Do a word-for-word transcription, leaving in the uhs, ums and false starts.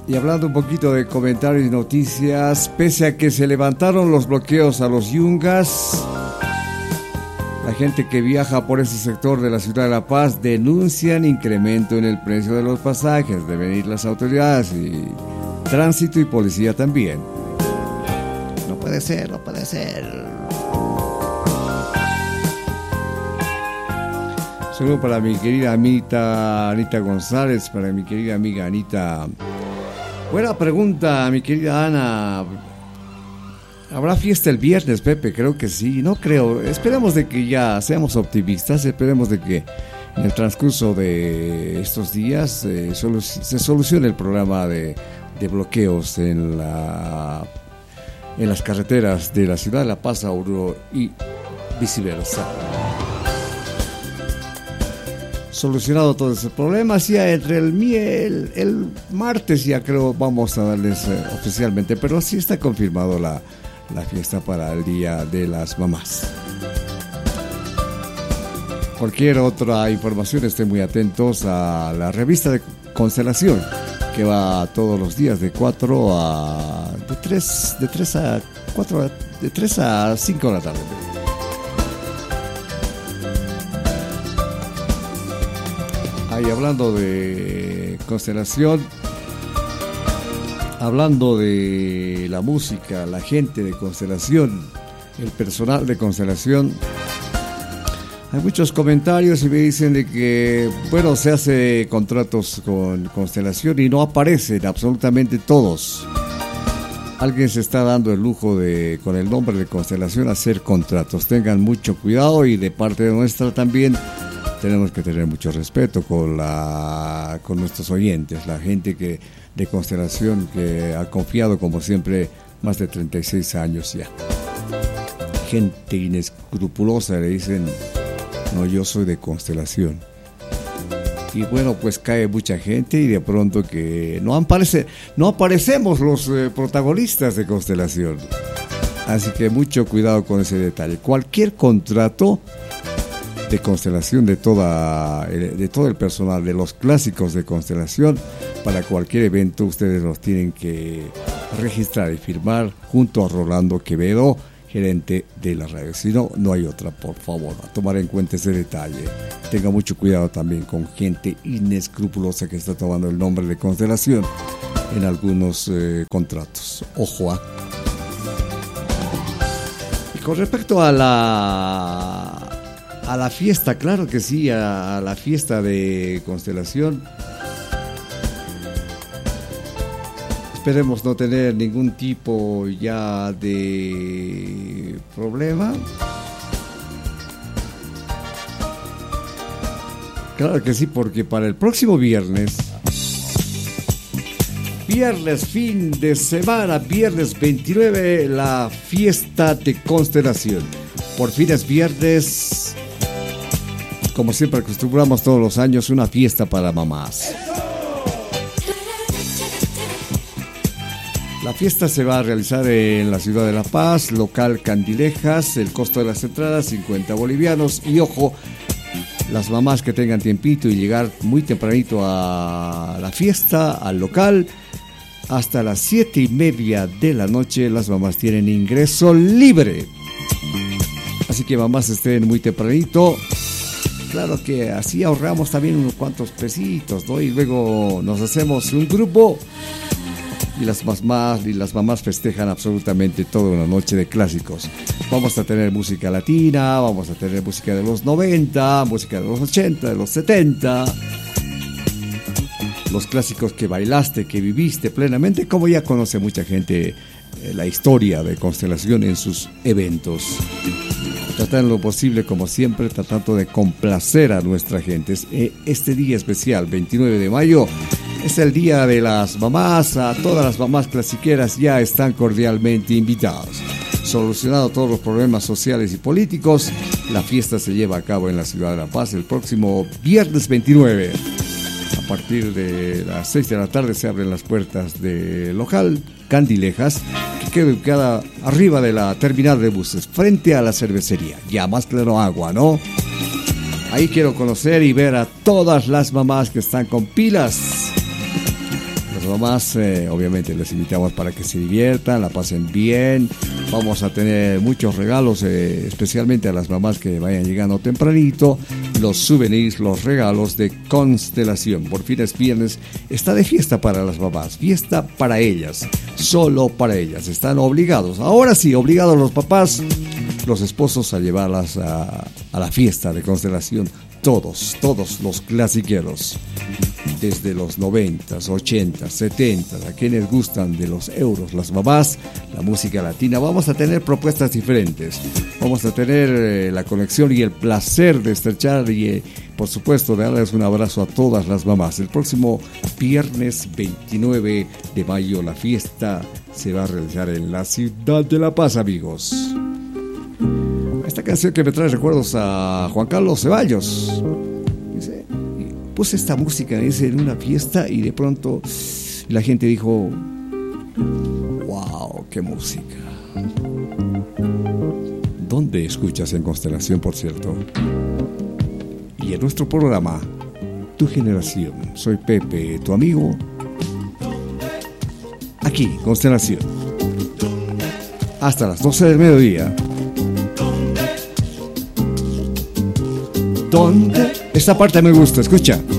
Y hablando un poquito de comentarios y noticias, pese a que se levantaron los bloqueos a los yungas, la gente que viaja por ese sector de la ciudad de La Paz denuncian incremento en el precio de los pasajes. Deben ir las autoridades y tránsito y policía también. No puede ser, no puede ser. Saludo para mi querida Anita, Anita González, para mi querida amiga Anita. Buena pregunta, mi querida Ana. ¿Habrá fiesta el viernes, Pepe? Creo que sí, no creo. Esperemos de que ya seamos optimistas, esperemos de que en el transcurso de estos días eh, solu- se solucione el problema de, de bloqueos en, la, en las carreteras de la ciudad de La Paz a Oruro y viceversa. Solucionado todo ese problema, ya entre el, el, el martes ya creo vamos a darles eh, oficialmente, pero sí está confirmado la, la fiesta para el Día de las Mamás. Cualquier otra información estén muy atentos a la revista de Constelación, que va todos los días de cuatro a de tres de tres a cuatro de tres a cinco de la tarde. Y hablando de Constelación, hablando de la música, la gente de Constelación, el personal de Constelación, hay muchos comentarios y me dicen de que, bueno, se hace contratos con Constelación y no aparecen absolutamente todos. Alguien se está dando el lujo de, con el nombre de Constelación, hacer contratos. Tengan mucho cuidado y de parte de nuestra también tenemos que tener mucho respeto con la con nuestros oyentes, la gente que de Constelación que ha confiado como siempre más de treinta y seis años ya. Gente inescrupulosa, le dicen, no, yo soy de Constelación. Y bueno, pues cae mucha gente y de pronto que no aparece, no aparecemos los eh, protagonistas de Constelación. Así que mucho cuidado con ese detalle. Cualquier contrato de Constelación, de toda de todo el personal, de los clásicos de Constelación, para cualquier evento ustedes los tienen que registrar y firmar junto a Rolando Quevedo, gerente de la radio. Si no, no hay otra, por favor, a tomar en cuenta ese detalle. Tenga mucho cuidado también con gente inescrupulosa que está tomando el nombre de Constelación en algunos eh, contratos. Ojo, ¿ah? Y con respecto a la A la fiesta, claro que sí, a, a la fiesta de Constelación. Esperemos no tener ningún tipo ya de problema. Claro que sí, porque para el próximo viernes, viernes fin de semana, viernes veintinueve, la fiesta de Constelación. Por fin es viernes. Como siempre acostumbramos todos los años, una fiesta para mamás. La fiesta se va a realizar en la ciudad de La Paz, local Candilejas. El costo de las entradas, cincuenta bolivianos. Y ojo, las mamás que tengan tiempito y llegar muy tempranito a la fiesta, al local, hasta las siete y media de la noche, las mamás tienen ingreso libre. Así que mamás estén muy tempranito. Claro que así ahorramos también unos cuantos pesitos, ¿no? Y luego nos hacemos un grupo y las mamás y las mamás festejan absolutamente toda una noche de clásicos. Vamos a tener música latina, vamos a tener música de los noventa, música de los ochenta, de los setenta. Los clásicos que bailaste, que viviste plenamente, como ya conoce mucha gente eh, la historia de Constelación en sus eventos. Tratar lo posible, como siempre, tratando de complacer a nuestra gente. Este día especial, veintinueve de mayo, es el día de las mamás. A todas las mamás clasiqueras ya están cordialmente invitados. Solucionado todos los problemas sociales y políticos, la fiesta se lleva a cabo en la ciudad de La Paz el próximo viernes veintinueve. A partir de las seis de la tarde se abren las puertas del local Candilejas, que queda ubicada arriba de la terminal de buses, frente a la cervecería. Ya más claro agua, ¿no? Ahí quiero conocer y ver a todas las mamás que están con pilas. Las mamás, eh, obviamente les invitamos para que se diviertan, la pasen bien. Vamos a tener muchos regalos, eh, especialmente a las mamás que vayan llegando tempranito. Los souvenirs, los regalos de Constelación. Por fin es viernes, está de fiesta para las mamás, fiesta para ellas, solo para ellas. Están obligados, ahora sí, obligados los papás, los esposos a llevarlas a, a la fiesta de Constelación. Todos, todos los clasiqueros, desde los noventas, ochentas, setentas, a quienes gustan de los euros, las mamás, la música latina. Vamos a tener propuestas diferentes, vamos a tener eh, la conexión y el placer de estrechar y eh, por supuesto de darles un abrazo a todas las mamás. El próximo viernes veintinueve de mayo la fiesta se va a realizar en la ciudad de La Paz, amigos. Esta canción que me trae recuerdos a Juan Carlos Ceballos. Dice, puse esta música, dice, en una fiesta y de pronto la gente dijo, wow, qué música. ¿Dónde escuchas en Constelación, por cierto? Y en nuestro programa, Tu Generación. Soy Pepe, tu amigo. Aquí, Constelación. Hasta las doce del mediodía. ¿Dónde? Esta parte me gusta, escucha.